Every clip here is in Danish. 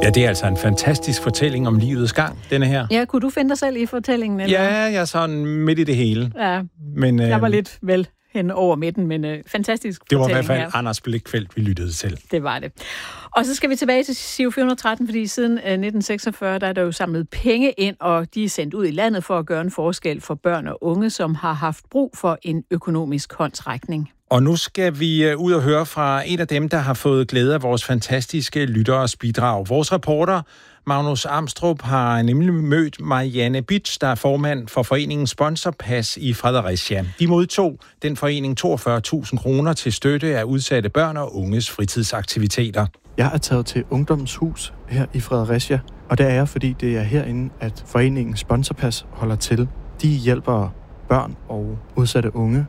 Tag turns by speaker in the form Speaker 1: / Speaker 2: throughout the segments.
Speaker 1: Ja, det er altså en fantastisk fortælling om livets gang, denne her.
Speaker 2: Ja, kunne du finde dig selv i fortællingen? Eller?
Speaker 1: Ja, jeg er sådan midt i det hele.
Speaker 2: Ja,
Speaker 1: men,
Speaker 2: jeg var lidt vel hen over midten, men fantastisk
Speaker 1: det var
Speaker 2: fortælling.
Speaker 1: I hvert fald
Speaker 2: her.
Speaker 1: Anders Blichfeldt, vi lyttede til.
Speaker 2: Det var det. Og så skal vi tilbage til Giro 413, fordi siden 1946, der er der jo samlet penge ind, og de er sendt ud i landet for at gøre en forskel for børn og unge, som har haft brug for en økonomisk håndsrækning.
Speaker 1: Og nu skal vi ud og høre fra en af dem, der har fået glæde af vores fantastiske lytteres bidrag. Vores reporter, Magnus Amstrup, har nemlig mødt Marianne Bitsch, der er formand for foreningen Sponsorpas i Fredericia. De modtog den forening 42.000 kroner til støtte af udsatte børn og unges fritidsaktiviteter.
Speaker 3: Jeg er taget til Ungdomshus her i Fredericia, og det er jeg, fordi det er herinde, at foreningen Sponsorpas holder til. De hjælper børn og udsatte unge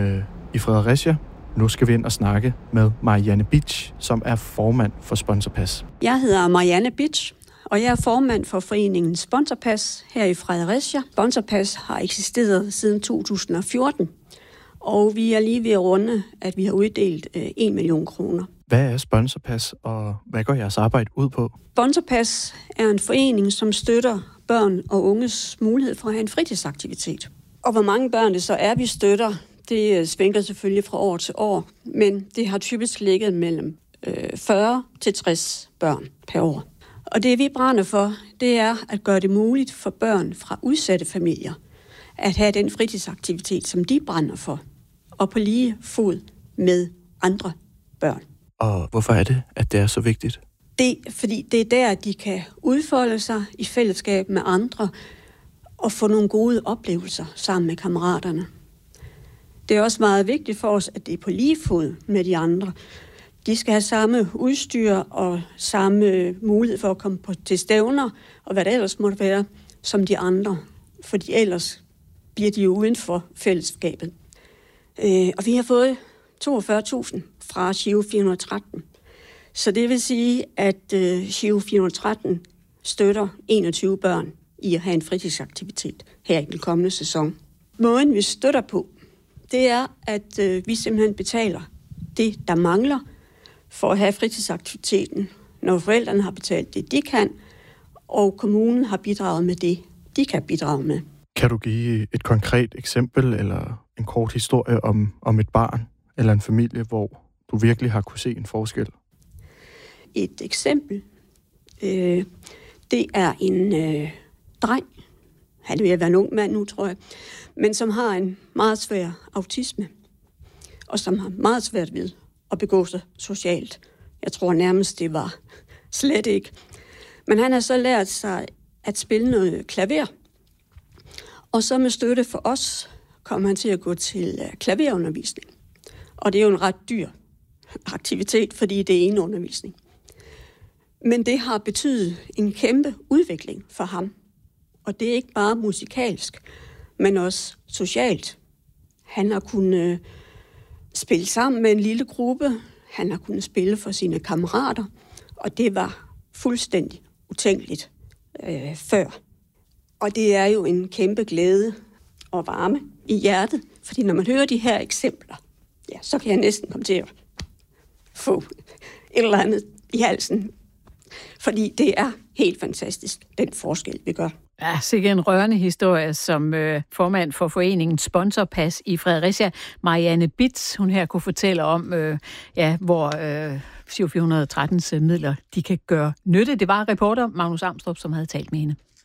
Speaker 3: i Fredericia. Nu skal vi ind og snakke med Marianne Bitsch, som er formand for Sponsorpas.
Speaker 4: Jeg hedder Marianne Bitsch, og jeg er formand for foreningen Sponsorpas her i Fredericia. Sponsorpas har eksisteret siden 2014, og vi er lige ved at runde, at vi har uddelt 1 million kroner.
Speaker 3: Hvad er Sponsorpas, og hvad går jeres arbejde ud på?
Speaker 4: Sponsorpas er en forening, som støtter børn og unges mulighed for at have en fritidsaktivitet. Og hvor mange børn det så er, vi støtter, det svinger selvfølgelig fra år til år, men det har typisk ligget mellem 40 til 60 børn per år. Og det vi brænder for, det er at gøre det muligt for børn fra udsatte familier at have den fritidsaktivitet, som de brænder for, og på lige fod med andre børn.
Speaker 3: Og hvorfor er det, at det er så vigtigt?
Speaker 4: Fordi det er der, de kan udfolde sig i fællesskab med andre og få nogle gode oplevelser sammen med kammeraterne. Det er også meget vigtigt for os, at det er på lige fod med de andre. De skal have samme udstyr og samme mulighed for at komme til stævner, og hvad det ellers måtte være, som de andre. Fordi ellers bliver de jo uden for fællesskabet. Og vi har fået 42.000 fra Giro 413. Så det vil sige, at Giro 413 støtter 21 børn i at have en fritidsaktivitet her i den kommende sæson. Måden vi støtter på, det er, at vi simpelthen betaler det, der mangler for at have fritidsaktiviteten, når forældrene har betalt det, de kan, og kommunen har bidraget med det, de kan bidrage med.
Speaker 3: Kan du give et konkret eksempel eller en kort historie om et barn eller en familie, hvor du virkelig har kunne se en forskel?
Speaker 4: Et eksempel, det er en dreng, han er ved at være en ung mand nu, tror jeg, men som har en meget svær autisme, og som har meget svært ved at begå sig socialt. Jeg tror nærmest, det var slet ikke. Men han har så lært sig at spille noget klaver, og så med støtte for os kom han til at gå til klaverundervisning. Og det er jo en ret dyr aktivitet, fordi det er en undervisning. Men det har betydet en kæmpe udvikling for ham. Og det er ikke bare musikalsk, men også socialt. Han har kunnet spille sammen med en lille gruppe. Han har kunnet spille for sine kammerater. Og det var fuldstændig utænkeligt før. Og det er jo en kæmpe glæde og varme i hjertet. Fordi når man hører de her eksempler, ja, så kan jeg næsten komme til at få et eller andet i halsen. Fordi det er helt fantastisk, den forskel, vi gør.
Speaker 2: Ja, sikkert en rørende historie, som formand for foreningen Sponsorpas i Fredericia, Marianne Bitsch, hun her kunne fortælle om, hvor Giro 413's midler de kan gøre nytte. Det var reporter Magnus Amstrup, som havde talt med hende.